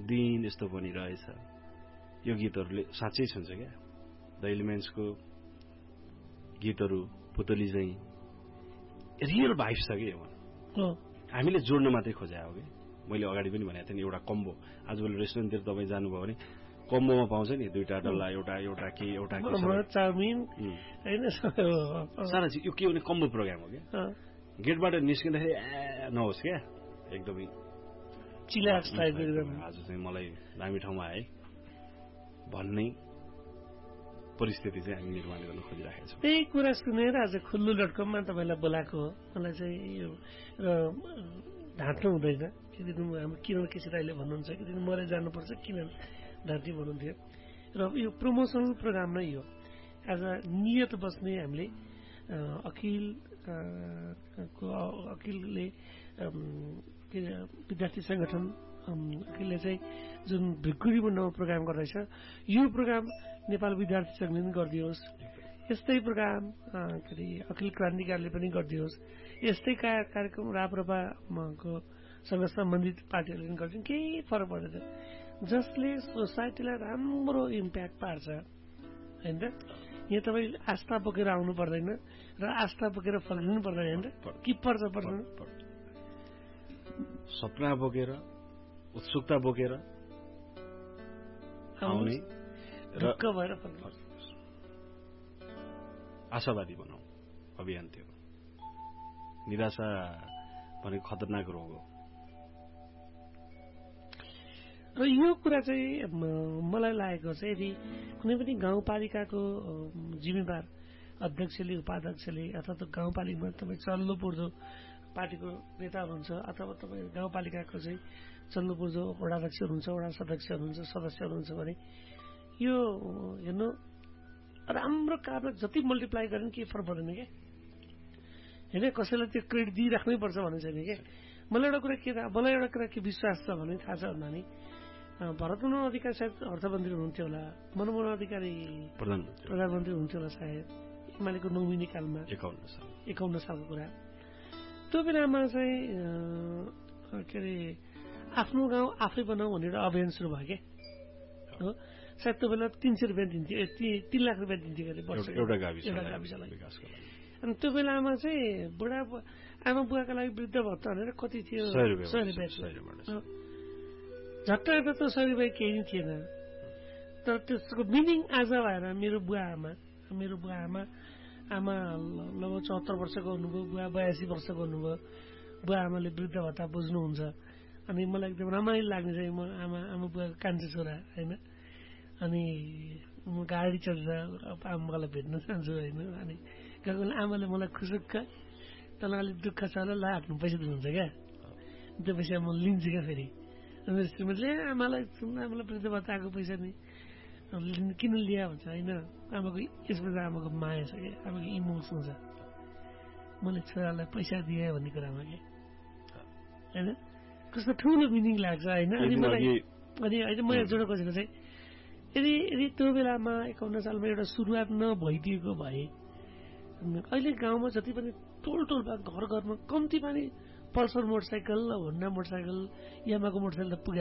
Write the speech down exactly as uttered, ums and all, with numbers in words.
दिन यस्तो पनि रहेछ। यो गीतहरूले साँच्चै छन्छ क्या। द एलिमेन्ट्सको गीतहरू पुतली चाहिँ रियल भाइब्स छ कि हामीले जोड्न मात्रै खोजा हो कि। मैले अगाडि पनि भनेको थिएँ नि एउटा कम्बो। आजभोलि रेस्टुरेन्टतिर तपाईँ जानुभयो भने कम्बोमा पाउँछ नि दुईटा डल्ला एउटा एउटा के एउटा चाउमिन होइन सारा चिज। यो के भने कम्बो प्रोग्राम हो क्या। गेटबाट निस्किँदाखेरि ए नहोस् क्या एकदमै चिलाक्स टाइप आज चाहिँ मलाई दामी ठाउँमा आए भन्ने परिस्थिति चाहिँ हामी निर्माण गर्न खोजिरहेका छौँ। त्यही कुरा सुनेर आज खुल्लु डट कममा तपाईँलाई बोलाएको हो। मलाई चाहिँ यो र ढाँट्नु हुँदैन। एक दिन हाम्रो किरण केसी राईले भन्नुहुन्छ कि दिन मरे जानुपर्छ किन ढाँटी भन्नुहुन्थ्यो। र यो प्रमोसनल प्रोग्राम नै हो। आज नियत बस्ने हामीले अखिल अखिलले विद्यार्थी संगठन अखिलले चाहिँ जुन भिक्कुरी मण्डलमा प्रोग्राम गर्दैछ यो प्रोग्राम नेपाल विद्यार्थी संघले पनि गरिदियोस्। यस्तै प्रोग्राम के अरे अखिल क्रान्तिकारीले पनि गरिदियोस्। यस्तै कार्यक्रम राप्रपाको सँग सम्बन्धित पार्टीहरूले पनि गरिदिनु केही फरक पर्दैन। जसले सोसाइटीलाई राम्रो इम्प्याक्ट पार्छ होइन त। यहाँ तपाईँ आस्था बोकेर आउनु पर्दैन र आस्था बोकेर फर्किनु पर्दैन होइन त। कि पर्छ पर्दैन सपना बोकेर उत्सुकता बोकेर आउने र भएर फर्किनु। आशावादी बनाऊ अभियान त्यो। निराशा भनेको खतरनाक रोग हो। र यो कुरा चाहिँ मलाई लागेको चाहिँ यदि कुनै पनि गाउँपालिकाको जिम्मेवार अध्यक्षले उपाध्यक्षले अथवा त गाउँपालिकामा तपाईँ चल्लो पुर्दो पार्टीको नेता हुनुहुन्छ अथवा तपाईँ गाउँपालिकाको चाहिँ चल्लो पुर्दो वडाध्यक्ष हुनुहुन्छ वडा सदस्य हुनुहुन्छ सदस्य हुनुहुन्छ भने यो हेर्नु राम्रो कार्य जति मल्टिप्लाई गर्ने के फरक पर्दैन क्या होइन। कसैलाई त्यो क्रेडिट दिइराख्नै पर्छ भन्ने छैन क्या। मलाई एउटा कुरा के थाहा मलाई एउटा कुरा के विश्वास छ भने थाहा छ भन्दा नि भरतमोहन अधिकारी सायद अर्थमन्त्री हुनुहुन्थ्यो होला मनमोहन अधिकारी प्रधानमन्त्री हुनुहुन्थ्यो होला सायद एमालेको नौ महिने कालमा एकाउन्न साल एकाउन्न सालको कुरा। त्यो बेलामा चाहिँ के अरे आफ्नो गाउँ आफै बनाऊ भनेर अभियान सुरु भयो क्या हो। सायद त्यो बेला तीन सय रुपियाँ दिन्थ्यो तीन लाख रुपियाँ दिन्थ्यो अरे एउटा गाविसलाई। अनि त्यो बेलामा चाहिँ बुढा आमा बुवाका लागि वृद्ध भत्ता भनेर कति थियो सय रुपियाँ। झट्टा त त सय रुपियाँ केही नै थिएन। तर त्यसको मिनिङ आज भएर मेरो बुवा आमा मेरो बुवा आमा आमा लगभग चौहत्तर वर्षको हुनुभयो बुवा बयासी वर्षको हुनुभयो। बुवा आमाले वृद्ध भत्ता बुझ्नुहुन्छ। अनि मलाई एकदम रमाइलो लाग्ने चाहिँ म आमा आमा बुवाको कान्छो छोरा होइन। अनि म गाडी चढेर आमालाई भेट्न चाहन्छु होइन। अनि गएको आमाले मलाई खुसुक्क तँलाई अलिक दुःख छ होला ला आफ्नो पैसा दिनुहुन्छ क्या। त्यो पैसा म लिन्छु क्या फेरि। अनि श्रीमतीले आमालाई आमालाई वृद्ध भत्ता आएको पैसा नि किन लिया भन्छ होइन। आमाको यसमा चाहिँ आमाको माया छ क्या आमाको इमोसन छ। मैले छोरालाई पैसा दिएँ भन्ने कुरामा क्या होइन कस्तो ठुलो मिनिङ लाग्छ होइन। अनि मलाई अनि होइन मैले जोड्न खोजेको चाहिँ यदि यदि त्यो बेलामा एकाउन्न सालमा एउटा सुरुवात नभइदिएको भए अहिले गाउँमा जति पनि टोल टोलमा घर घरमा कम्ती पनि Pulsar motorcycle Honda motorcycle यामाको motorcycle त पुग्यो।